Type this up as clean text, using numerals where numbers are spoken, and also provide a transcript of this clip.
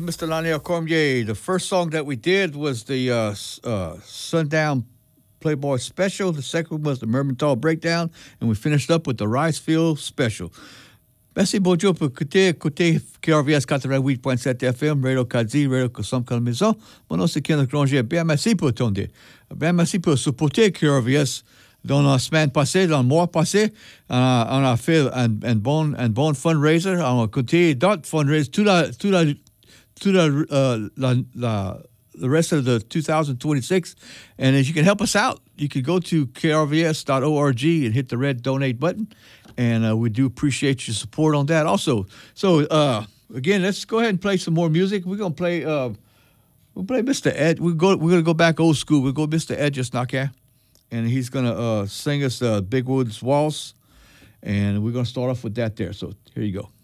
Mr. Laniel Cormier. The first song that we did was the Sundown Playboy Special. The second one was the Mermentau Breakdown. And we finished up with the Ricefield Special. Merci beaucoup pour écouter KRVS 88.7 FM, Radio Kadi, Radio Kosam Maison. Mon nom c'est Kenneth Granger. Bien merci pour ton dé. Bien merci pour supporter KRVS. Dans la semaine passée, dans le mois passé, on a fait un bon fundraiser. On a côté d'autres fundraisers the rest of the 2026. And as you can help us out, you can go to krvs.org and hit the red donate button. And we do appreciate your support on that also. So, again, let's go ahead and play some more music. We're going to play, we'll play Mr. Ed. We're going to go back old school. We'll go Mr. Ed Jasnaka. And he's going to sing us Big Woods Waltz. And we're going to start off with that there. So here you go.